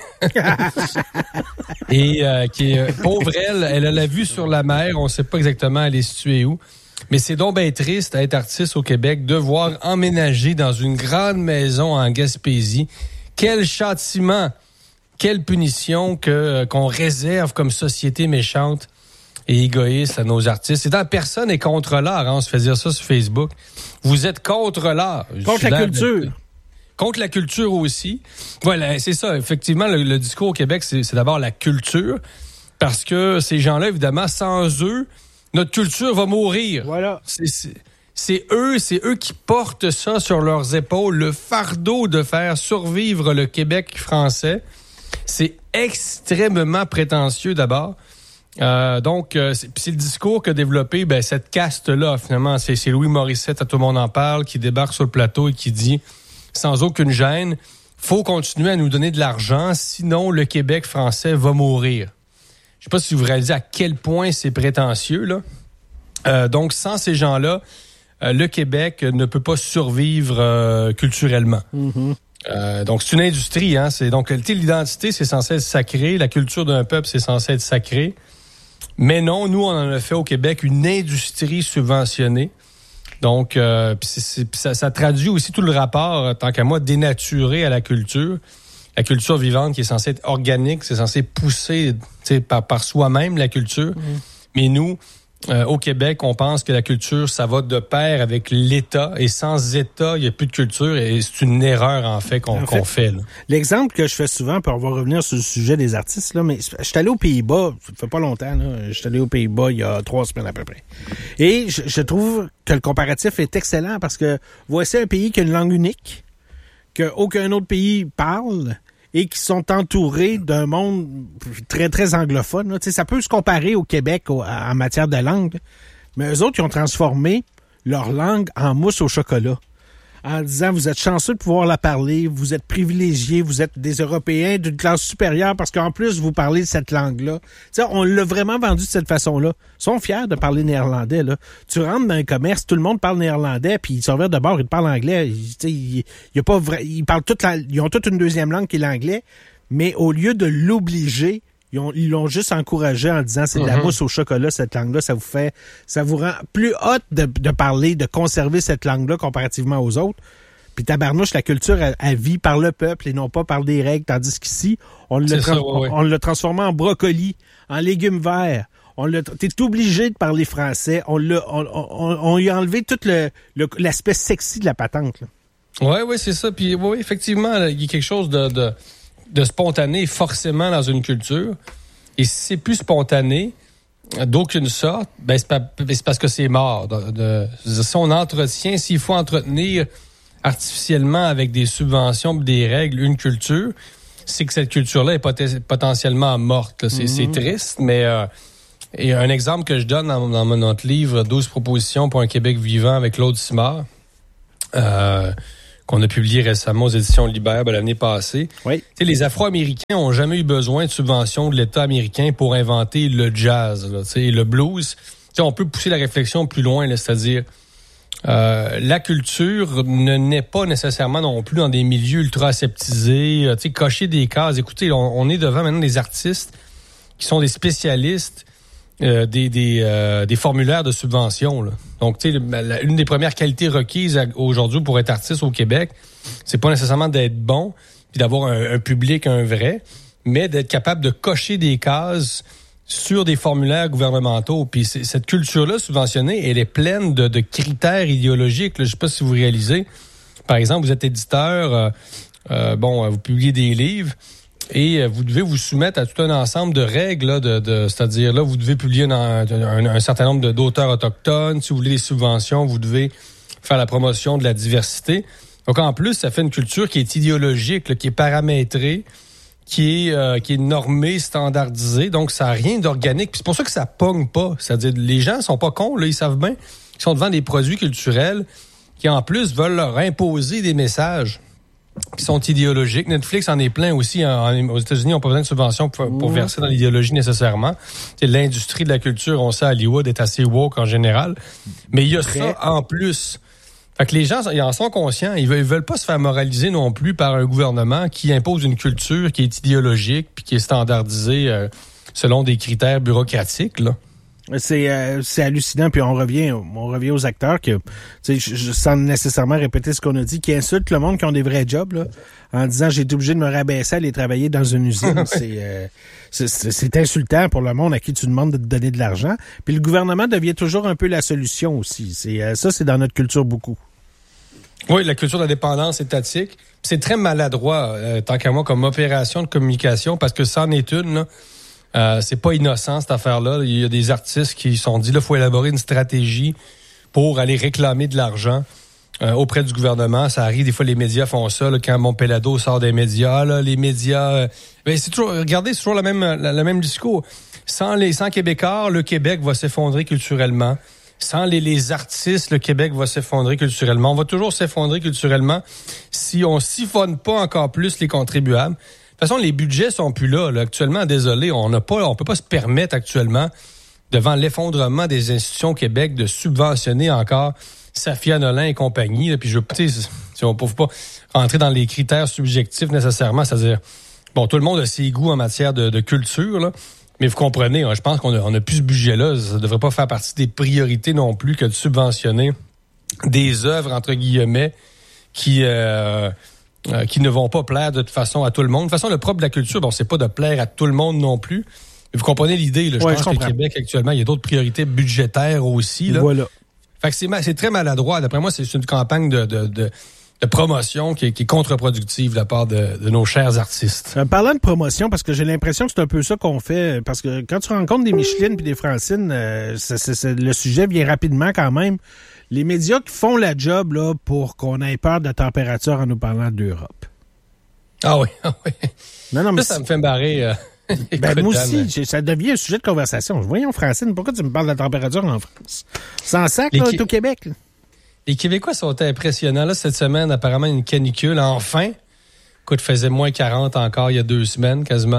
Et qui est pauvre, elle a la vue sur la mer. On ne sait pas exactement elle est située où. Mais c'est donc bien triste à être artiste au Québec, devoir emménager dans une grande maison en Gaspésie. Quel châtiment, quelle punition qu'on réserve comme société méchante et égoïste à nos artistes. Et personne n'est contre l'art, hein, on se fait dire ça sur Facebook. Vous êtes contre l'art. Contre la culture. Contre la culture aussi. Voilà, c'est ça. Effectivement, le discours au Québec, c'est d'abord la culture. Parce que ces gens-là, évidemment, sans eux, notre culture va mourir. Voilà. C'est eux qui portent ça sur leurs épaules, le fardeau de faire survivre le Québec français. C'est extrêmement prétentieux d'abord. Donc, c'est le discours qu'a développé cette caste-là, finalement. C'est Louis Morissette, à tout le monde en parle, qui débarque sur le plateau et qui dit, sans aucune gêne, faut continuer à nous donner de l'argent, sinon le Québec français va mourir. Je sais pas si vous réalisez à quel point c'est prétentieux, là. Donc, sans ces gens-là, le Québec ne peut pas survivre culturellement. Mm-hmm. Donc, c'est une industrie, hein. Donc, l'identité, c'est censé être sacré. La culture d'un peuple, c'est censé être sacré. Mais non, nous, on en a fait au Québec une industrie subventionnée. Donc, ça traduit aussi tout le rapport, tant qu'à moi, dénaturé à la culture. La culture vivante qui est censée être organique, c'est censé pousser par soi-même la culture. Mais nous, au Québec, on pense que la culture, ça va de pair avec l'État. Et sans État, il n'y a plus de culture. Et c'est une erreur, en fait, qu'on fait. Là. L'exemple que je fais souvent, puis on va revenir sur le sujet des artistes, là, mais je suis allé aux Pays-Bas, ça fait pas longtemps, là. Je suis allé aux Pays-Bas il y a 3 semaines à peu près. Et je trouve que le comparatif est excellent parce que voici un pays qui a une langue unique, qu'aucun autre pays parle, et qui sont entourés d'un monde très, très anglophone. Là. Ça peut se comparer au Québec en matière de langue, mais eux autres, ils ont transformé leur langue en mousse au chocolat en disant, vous êtes chanceux de pouvoir la parler, vous êtes privilégiés, vous êtes des Européens d'une classe supérieure parce qu'en plus, vous parlez cette langue-là. T'sais, on l'a vraiment vendu de cette façon-là. Ils sont fiers de parler néerlandais. Là. Tu rentres dans un commerce, tout le monde parle néerlandais, puis ils se reviennent de bord, ils parlent anglais. Ils ont toute une deuxième langue qui est l'anglais, mais au lieu de l'obliger, ils l'ont juste encouragé en disant c'est de la mousse au chocolat, cette langue-là, ça vous rend plus hot de parler, de conserver cette langue-là comparativement aux autres. Puis tabarnouche, la culture, elle vit par le peuple et non pas par des règles, tandis qu'ici, on l'a transformé en brocoli, en légumes verts. T'es obligé de parler français. On y a enlevé tout l'aspect sexy de la patente. Oui, c'est ça. Puis oui, effectivement, il y a quelque chose de spontané forcément dans une culture. Et si c'est plus spontané, d'aucune sorte, c'est parce que c'est mort. Si on entretient, s'il faut entretenir artificiellement avec des subventions, des règles, une culture, c'est que cette culture-là est potentiellement morte. Là. C'est triste, mais et un exemple que je donne dans notre livre, 12 propositions pour un Québec vivant avec Claude Simard, qu'on a publié récemment aux éditions Libère l'année passée. Oui. Les Afro-Américains ont jamais eu besoin de subventions de l'État américain pour inventer le jazz, là, le blues. On peut pousser la réflexion plus loin, là, c'est-à-dire la culture ne naît pas nécessairement non plus dans des milieux ultra aseptisés, cocher des cases. Écoutez, on est devant maintenant des artistes qui sont des spécialistes des formulaires de subvention. Là. Donc, une des premières qualités requises aujourd'hui pour être artiste au Québec, c'est pas nécessairement d'être bon puis d'avoir un public, un vrai, mais d'être capable de cocher des cases sur des formulaires gouvernementaux. Puis cette culture-là subventionnée, elle est pleine de critères idéologiques. Là. Je sais pas si vous réalisez. Par exemple, vous êtes éditeur, vous publiez des livres, et vous devez vous soumettre à tout un ensemble de règles, là, c'est-à-dire là, vous devez publier un certain nombre d'auteurs autochtones. Si vous voulez des subventions, vous devez faire la promotion de la diversité. Donc en plus, ça fait une culture qui est idéologique, là, qui est paramétrée, qui est normée, standardisée. Donc ça n'a rien d'organique. Puis c'est pour ça que ça pogne pas. C'est-à-dire les gens sont pas cons, là, ils savent bien qu'ils sont devant des produits culturels qui en plus veulent leur imposer des messages qui sont idéologiques. Netflix en est plein aussi. Aux États-Unis, on n'a pas besoin de subventions pour verser dans l'idéologie nécessairement. C'est l'industrie de la culture, on sait, Hollywood est assez woke en général. Mais il y a ça en plus. Fait que les gens, ils en sont conscients. Ils veulent pas se faire moraliser non plus par un gouvernement qui impose une culture qui est idéologique puis qui est standardisée selon des critères bureaucratiques, là. C'est hallucinant, puis on revient aux acteurs que, sans nécessairement répéter ce qu'on a dit, qui insultent le monde qui ont des vrais jobs, là, en disant j'ai été obligé de me rabaisser à aller travailler dans une usine. C'est insultant pour le monde à qui tu demandes de te donner de l'argent. Puis le gouvernement devient toujours un peu la solution aussi. C'est dans notre culture beaucoup. Oui, la culture de la dépendance étatique. C'est très maladroit, tant qu'à moi, comme opération de communication, parce que c'en est une, là. C'est pas innocent, cette affaire-là. Il y a des artistes qui se sont dit, là, faut élaborer une stratégie pour aller réclamer de l'argent auprès du gouvernement. Ça arrive, des fois, les médias font ça, là, quand Montpelado sort des médias, là, les médias... c'est toujours, regardez, c'est toujours le même discours. Sans Québécois, le Québec va s'effondrer culturellement. Sans les artistes, le Québec va s'effondrer culturellement. On va toujours s'effondrer culturellement si on siphonne pas encore plus les contribuables. De toute façon, les budgets sont plus là. Actuellement, désolé, on peut pas se permettre actuellement, devant l'effondrement des institutions au Québec, de subventionner encore Safia Nolin et compagnie. Là, puis si on ne peut pas rentrer dans les critères subjectifs nécessairement, c'est-à-dire, bon, tout le monde a ses goûts en matière de culture, là, mais vous comprenez, je pense qu'on a plus ce budget-là. Ça ne devrait pas faire partie des priorités non plus que de subventionner des œuvres, entre guillemets, qui ne vont pas plaire de toute façon à tout le monde. De toute façon, le propre de la culture, bon, c'est pas de plaire à tout le monde non plus. Mais vous comprenez l'idée, là. Je pense que le Québec, actuellement, il y a d'autres priorités budgétaires aussi, là. Voilà. Fait que c'est très maladroit. D'après moi, c'est une campagne de promotion qui est contre-productive de la part de nos chers artistes. Parlant de promotion, parce que j'ai l'impression que c'est un peu ça qu'on fait, parce que quand tu rencontres des Micheline puis des Francine, le sujet vient rapidement quand même. Les médias qui font la job là pour qu'on ait peur de la température en nous parlant de l'Europe. Ah oui. Non, mais ça me fait barrer. Ben, moi aussi, ça devient un sujet de conversation. Voyons, Francine, pourquoi tu me parles de la température en France? Sans sac, là, est au Québec. Là. Les Québécois sont impressionnants. Là, cette semaine, apparemment, une canicule. Enfin, écoute, faisait moins 40 encore il y a 2 semaines, quasiment.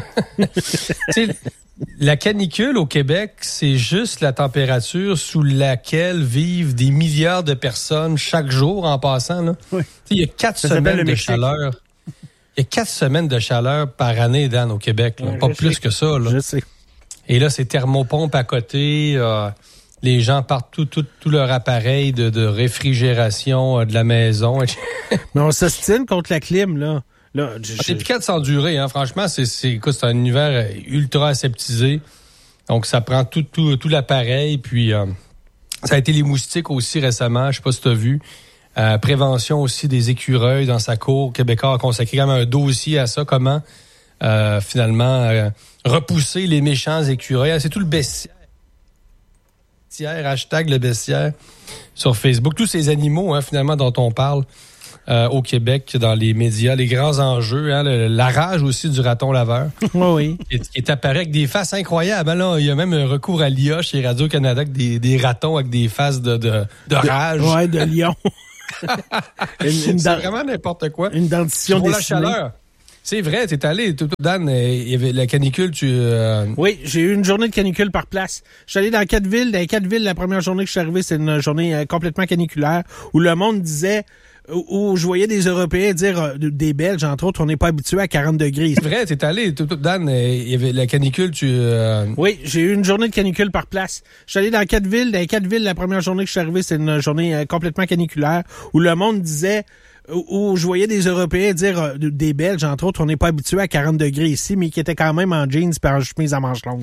La canicule au Québec, c'est juste la température sous laquelle vivent des milliards de personnes chaque jour en passant. Là. Oui. Il y a 4 semaines de chaleur. Il y a 4 semaines de chaleur par année, Dan, au Québec. Là. Pas plus que ça. Là. Je sais. Et là, c'est thermopompe à côté. Les gens partent tout leur appareil de réfrigération de la maison. Mais on s'ostine contre la clim, là. C'est piquant de s'endurer, hein. Franchement, c'est un univers ultra aseptisé. Donc, ça prend tout l'appareil. Puis, ça a été les moustiques aussi récemment. Je sais pas si tu as vu. Prévention aussi des écureuils dans sa cour. Québécois a consacré quand même un dossier à ça. Comment, finalement, repousser les méchants écureuils. C'est tout le bestiaire. Hashtag le bestiaire sur Facebook. Tous ces animaux, hein, finalement, dont on parle. Au Québec, dans les médias, les grands enjeux, hein, la rage aussi du raton laveur. Oui. Qui est apparu avec des faces incroyables. Là, il y a même un recours à l'IA chez Radio-Canada avec des ratons avec des faces de rage. Ouais, de lion. C'est vraiment n'importe quoi. Une dentition pour la chaleur. C'est vrai, t'es allé, Dan, il y avait la canicule, Oui, j'ai eu une journée de canicule par place. Je suis allé dans 4 villes. Dans les 4 villes, la première journée que je suis arrivé, c'est une journée complètement caniculaire où le monde disait... Où je voyais des Européens dire, des Belges, entre autres, on n'est pas habitué à 40 degrés. C'est vrai, t'es allé, Dan, il y avait la canicule, Oui, j'ai eu une journée de canicule par place. Je suis allé dans 4 villes. Dans les 4 villes, la première journée que je suis arrivé, c'est une journée complètement caniculaire où le monde disait... Où je voyais des Européens dire, des Belges, entre autres, on n'est pas habitué à 40 degrés ici, mais qui étaient quand même en jeans et en chemise à manches longues.